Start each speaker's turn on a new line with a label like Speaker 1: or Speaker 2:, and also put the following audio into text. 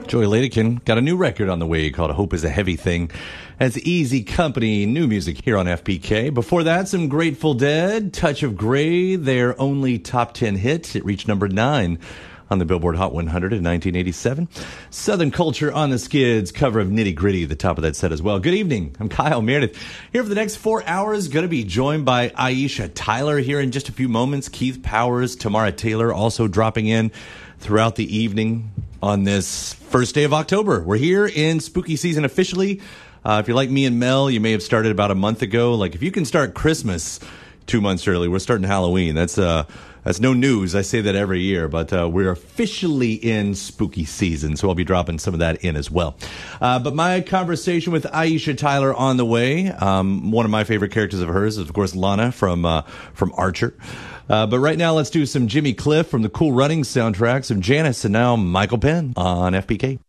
Speaker 1: Joey Ladakin got a new record on the way called Hope is a Heavy Thing. That's Easy Company, new music here on FPK. Before that, some Grateful Dead, Touch of Grey, their only top 10 hit. It reached number 9 on the Billboard Hot 100 in 1987. Southern Culture on the Skids, cover of Nitty Gritty, the top of that set as well. Good evening. I'm Kyle Meredith. Here for the next 4 hours, going to be joined by Aisha Tyler here in just a few moments. Keith Powers, Tamara Taylor also dropping in throughout the evening on this first day of October. We're here in spooky season officially. If you're like me and Mel, you may have started about a month ago. Like, if you can start Christmas 2 months early, we're starting Halloween. That's no news. I say that every year, but we're officially in spooky season, so I'll be dropping some of that in as well. But my conversation with Aisha Tyler on the way. One of my favorite characters of hers is, of course, Lana from Archer. But right now, let's do some Jimmy Cliff from the Cool Runnings soundtrack, some Janice, and now Michael Penn on FPK.